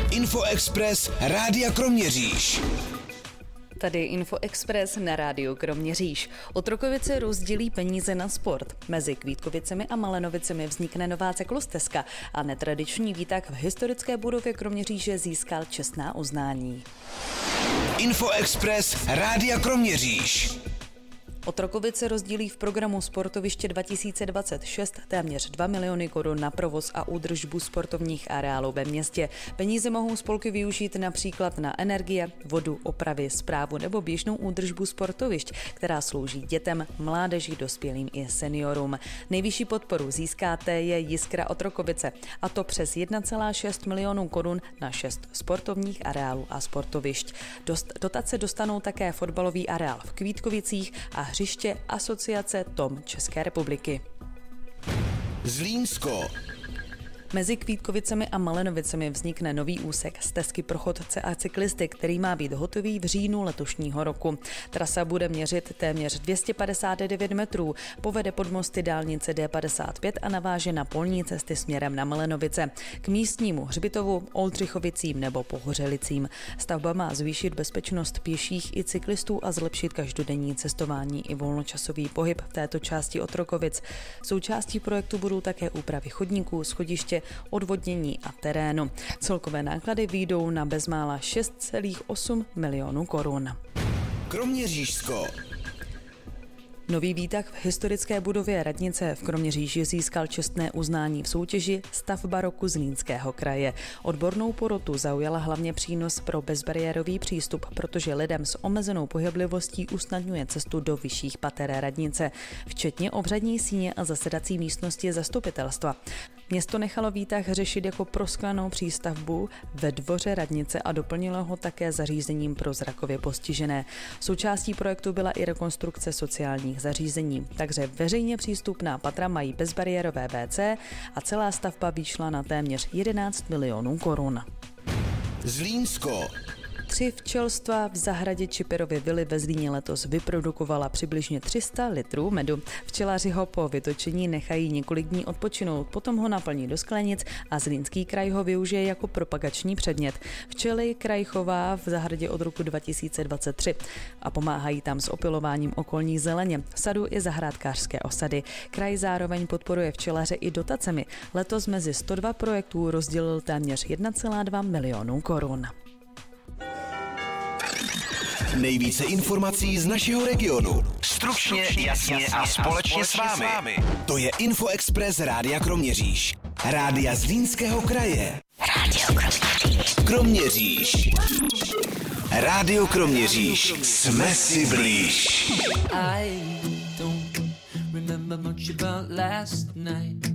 Infoexpress Rádia Kroměříž. Tady Infoexpress na rádiu Kroměříž. Otrokovice rozdělí peníze na sport. Mezi Kvítkovicemi a Malenovicemi vznikne nová cyklostezka a netradiční výtah v historické budově Kroměříže získal čestná uznání. Infoexpress Rádia Kroměříž. Otrokovice rozdílí v programu Sportoviště 2026 téměř 2 miliony korun na provoz a údržbu sportovních areálů ve městě. Peníze mohou spolky využít například na energie, vodu, opravy, správu nebo běžnou údržbu sportovišť, která slouží dětem, mládeži, dospělým i seniorům. Nejvyšší podporu získáte je Jiskra Otrokovice, a to přes 1,6 milionů korun na 6 sportovních areálů a sportovišť. Dotace dostanou také fotbalový areál v Kvítkovicích a hřiště Asociace Tom České republiky. Zlínsko. Mezi Kvítkovicemi a Malenovicemi vznikne nový úsek stezky pro chodce a cyklisty, který má být hotový v říjnu letošního roku. Trasa bude měřit téměř 259 metrů, povede pod mosty dálnice D55 a naváže na polní cesty směrem na Malenovice, k místnímu hřbitovu, Oldřichovicím nebo Pohořelicím. Stavba má zvýšit bezpečnost pěších i cyklistů a zlepšit každodenní cestování i volnočasový pohyb v této části Otrokovic. Součástí projektu budou také úpravy chodníků, schodiště, odvodnění a terénu. Celkové náklady vyjdou na bezmála 6,8 milionů korun. Kroměřížsko. Nový výtah v historické budově radnice v Kroměříži získal čestné uznání v soutěži Stavba roku Zlínského kraje. Odbornou porotu zaujala hlavně přínos pro bezbariérový přístup, protože lidem s omezenou pohyblivostí usnadňuje cestu do vyšších pater radnice, včetně obřadní síně a zasedací místnosti zastupitelstva. Město nechalo výtah řešit jako prosklenou přístavbu ve dvoře radnice a doplnilo ho také zařízením pro zrakově postižené. Součástí projektu byla i rekonstrukce sociálních zařízení, takže veřejně přístupná patra mají bezbariérové WC a celá stavba vyšla na téměř 11 milionů korun. Zlínsko. 3 včelstva v zahradě Čiperovy vily ve Zlíně letos vyprodukovala přibližně 300 litrů medu. Včelaři ho po vytočení nechají několik dní odpočinout, potom ho naplní do sklenic a Zlínský kraj ho využije jako propagační předmět. Včely kraj chová v zahradě od roku 2023 a pomáhají tam s opylováním okolní zeleně, sadu i zahrádkářské osady. Kraj zároveň podporuje včelaře i dotacemi. Letos mezi 102 projektů rozdělil téměř 1,2 milionů korun. Nejvíce informací z našeho regionu. Stručně, jasně a společně s vámi. To je Infoexpress Rádia Kroměříž. Rádia Zlínského kraje. Rádio Kroměříž. Kroměříž. Rádio Kroměříž. Jsme si blíž. I don't remember much about last night.